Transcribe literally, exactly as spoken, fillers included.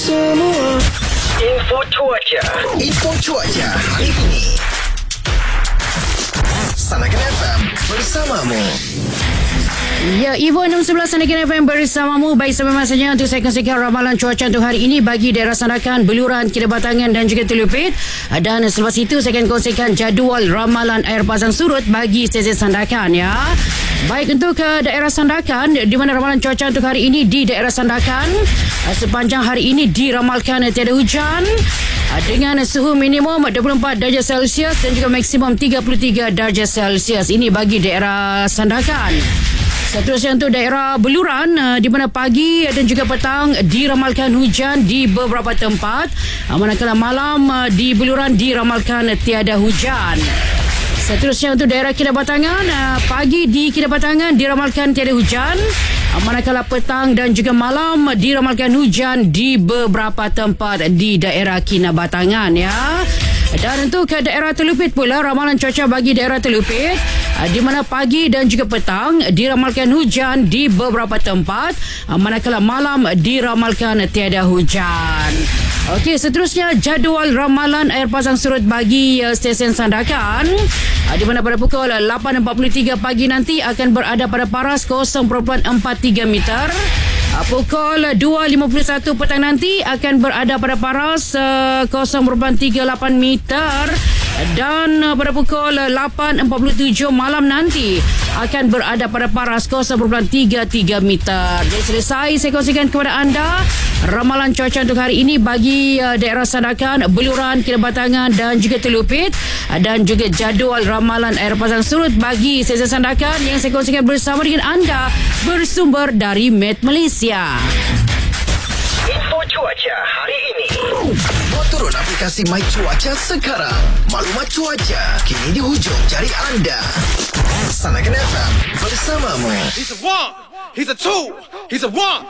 semua. Info cuaca. Info cuaca hari ini. Sanakan F M bersamamu. Ya, Evo enam sebelas Sanakan F M bersamamu. Baik, sampai masanya untuk saya kongsikan ramalan cuaca untuk hari ini bagi daerah Sandakan, Beluran, Kinabatangan dan juga Telupit. Dan selepas itu saya akan kongsikan jadual ramalan air pasang surut bagi stesen Sandakan, ya. Baik, untuk ke daerah Sandakan, di mana ramalan cuaca untuk hari ini di daerah Sandakan, sepanjang hari ini diramalkan tiada hujan dengan suhu minimum dua puluh empat darjah Celsius dan juga maksimum tiga puluh tiga darjah Celsius. Ini bagi daerah Sandakan. Seterusnya untuk daerah Beluran, di mana pagi dan juga petang diramalkan hujan di beberapa tempat, manakala malam di Beluran diramalkan tiada hujan. Seterusnya untuk daerah Kinabatangan, pagi di Kinabatangan diramalkan tiada hujan, manakala petang dan juga malam diramalkan hujan di beberapa tempat di daerah Kinabatangan, ya. Dan untuk ke daerah Telupit pula, ramalan cuaca bagi daerah Telupit, di mana pagi dan juga petang diramalkan hujan di beberapa tempat, manakala malam diramalkan tiada hujan. Okey, seterusnya jadual ramalan air pasang surut bagi uh, stesen Sandakan, uh, di mana pada pukul lapan empat puluh tiga pagi nanti akan berada pada paras kosong perpuluhan empat tiga meter. Uh, pukul dua lima puluh satu petang nanti akan berada pada paras uh, kosong perpuluhan tiga lapan meter. Dan uh, pada pukul lapan empat puluh tujuh malam nanti akan berada pada paras kosong perpuluhan tiga tiga meter. Jadi selesai saya kongsikan kepada anda ramalan cuaca untuk hari ini bagi uh, daerah Sandakan, Beluran, Kinabatangan dan juga Telupit, uh, dan juga jadual ramalan air pasang surut bagi stesen Sandakan yang saya kongsikan bersama dengan anda bersumber dari Met Malaysia. Info cuaca hari ini. Buat turun aplikasi My Cuaca sekarang. Maklumat cuaca kini di hujung jari anda. Sanakan F M bersamamu. He's a one, he's a two, he's a one.